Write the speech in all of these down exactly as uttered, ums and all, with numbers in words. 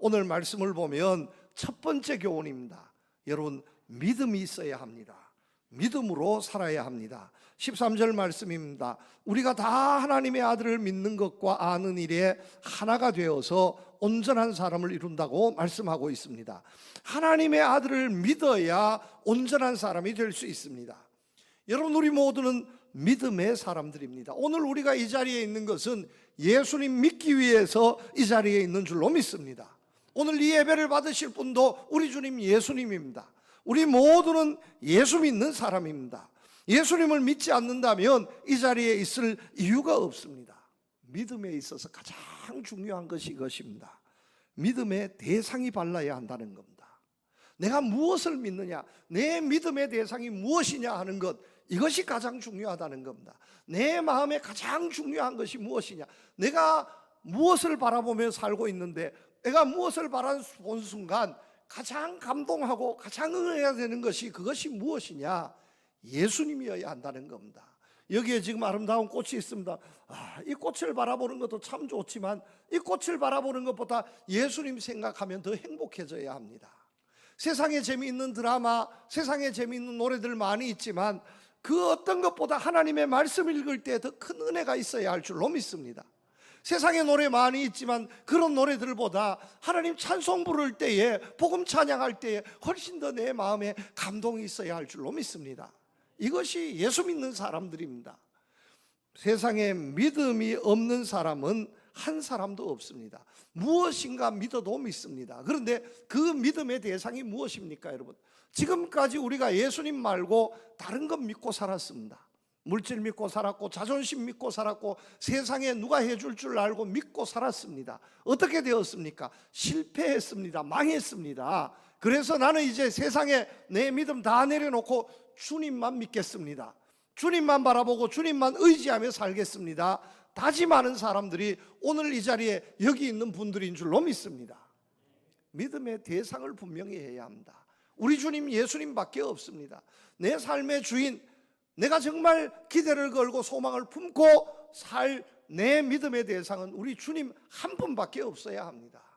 오늘 말씀을 보면 첫 번째 교훈입니다. 여러분, 믿음이 있어야 합니다. 믿음으로 살아야 합니다. 십삼 절 말씀입니다. 우리가 다 하나님의 아들을 믿는 것과 아는 일에 하나가 되어서 온전한 사람을 이룬다고 말씀하고 있습니다. 하나님의 아들을 믿어야 온전한 사람이 될 수 있습니다. 여러분, 우리 모두는 믿음의 사람들입니다. 오늘 우리가 이 자리에 있는 것은 예수님 믿기 위해서 이 자리에 있는 줄로 믿습니다. 오늘 이 예배를 받으실 분도 우리 주님 예수님입니다. 우리 모두는 예수 믿는 사람입니다. 예수님을 믿지 않는다면 이 자리에 있을 이유가 없습니다. 믿음에 있어서 가장 중요한 것이 이것입니다. 믿음의 대상이 발라야 한다는 겁니다. 내가 무엇을 믿느냐, 내 믿음의 대상이 무엇이냐 하는 것, 이것이 가장 중요하다는 겁니다. 내 마음에 가장 중요한 것이 무엇이냐, 내가 무엇을 바라보며 살고 있는데, 내가 무엇을 바라본 순간 가장 감동하고 가장 응해야 되는 것이, 그것이 무엇이냐, 예수님이어야 한다는 겁니다. 여기에 지금 아름다운 꽃이 있습니다. 아, 이 꽃을 바라보는 것도 참 좋지만 이 꽃을 바라보는 것보다 예수님 생각하면 더 행복해져야 합니다. 세상에 재미있는 드라마, 세상에 재미있는 노래들 많이 있지만 그 어떤 것보다 하나님의 말씀을 읽을 때 더 큰 은혜가 있어야 할 줄로 믿습니다. 세상에 노래 많이 있지만 그런 노래들보다 하나님 찬송 부를 때에, 복음 찬양할 때에 훨씬 더 내 마음에 감동이 있어야 할 줄로 믿습니다. 이것이 예수 믿는 사람들입니다. 세상에 믿음이 없는 사람은 한 사람도 없습니다. 무엇인가 믿어도 믿습니다. 그런데 그 믿음의 대상이 무엇입니까, 여러분? 지금까지 우리가 예수님 말고 다른 것 믿고 살았습니다. 물질 믿고 살았고, 자존심 믿고 살았고, 세상에 누가 해줄 줄 알고 믿고 살았습니다. 어떻게 되었습니까? 실패했습니다. 망했습니다. 그래서 나는 이제 세상에 내 믿음 다 내려놓고 주님만 믿겠습니다. 주님만 바라보고 주님만 의지하며 살겠습니다. 다짐하는 사람들이 오늘 이 자리에 여기 있는 분들인 줄로 믿습니다. 믿음의 대상을 분명히 해야 합니다. 우리 주님 예수님밖에 없습니다. 내 삶의 주인, 내가 정말 기대를 걸고 소망을 품고 살 내 믿음의 대상은 우리 주님 한 분밖에 없어야 합니다.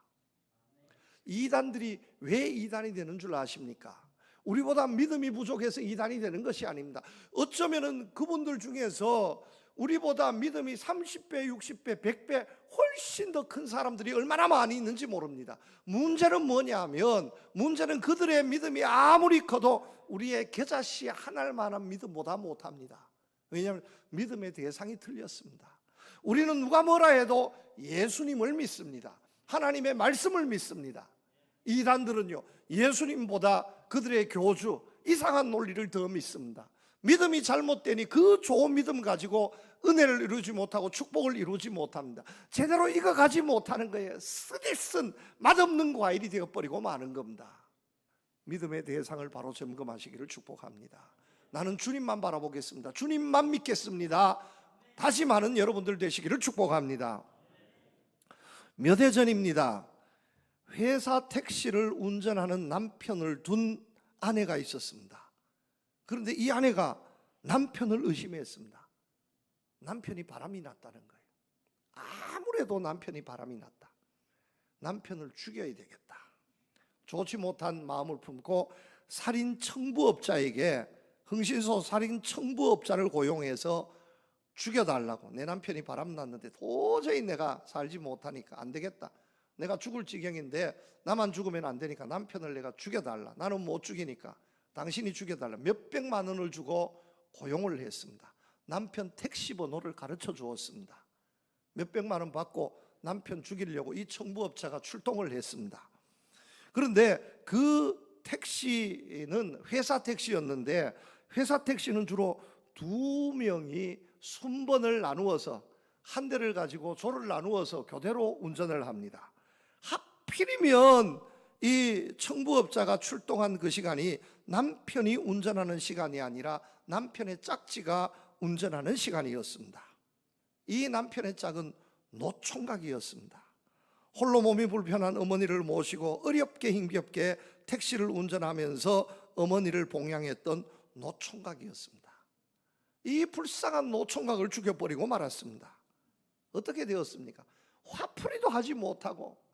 이단들이 왜 이단이 되는 줄 아십니까? 우리보다 믿음이 부족해서 이단이 되는 것이 아닙니다. 어쩌면은 그분들 중에서 우리보다 믿음이 삼십 배, 육십 배, 백 배 훨씬 더 큰 사람들이 얼마나 많이 있는지 모릅니다. 문제는 뭐냐면, 문제는 그들의 믿음이 아무리 커도 우리의 겨자씨 한 알만한 믿음보다 못합니다. 왜냐하면 믿음의 대상이 틀렸습니다. 우리는 누가 뭐라 해도 예수님을 믿습니다. 하나님의 말씀을 믿습니다. 이단들은요, 예수님보다 그들의 교주, 이상한 논리를 더 믿습니다. 믿음이 잘못되니 그 좋은 믿음 가지고 은혜를 이루지 못하고 축복을 이루지 못합니다. 제대로 익어가지 못하는 거예요. 쓰디쓴 맛없는 과일이 되어버리고 마는 겁니다. 믿음의 대상을 바로 점검하시기를 축복합니다. 나는 주님만 바라보겠습니다. 주님만 믿겠습니다. 다짐하는 여러분들 되시기를 축복합니다. 몇 해 전입니다. 회사 택시를 운전하는 남편을 둔 아내가 있었습니다. 그런데 이 아내가 남편을 의심했습니다. 남편이 바람이 났다는 거예요. 아무래도 남편이 바람이 났다. 남편을 죽여야 되겠다. 좋지 못한 마음을 품고 살인 청부업자에게, 흥신소 살인 청부업자를 고용해서 죽여달라고, 내 남편이 바람 났는데 도저히 내가 살지 못하니까 안 되겠다. 내가 죽을 지경인데 나만 죽으면 안 되니까 남편을 내가 죽여달라. 나는 못 죽이니까 당신이 죽여달라. 몇백만 원을 주고 고용을 했습니다. 남편 택시 번호를 가르쳐 주었습니다. 몇백만 원 받고 남편 죽이려고 이 청부업자가 출동을 했습니다. 그런데 그 택시는 회사 택시였는데, 회사 택시는 주로 두 명이 순번을 나누어서 한 대를 가지고 조를 나누어서 교대로 운전을 합니다. 하필이면 이 청부업자가 출동한 그 시간이 남편이 운전하는 시간이 아니라 남편의 짝지가 운전하는 시간이었습니다. 이 남편의 짝은 노총각이었습니다. 홀로 몸이 불편한 어머니를 모시고 어렵게 힘겹게 택시를 운전하면서 어머니를 봉양했던 노총각이었습니다. 이 불쌍한 노총각을 죽여버리고 말았습니다. 어떻게 되었습니까? 화풀이도 하지 못하고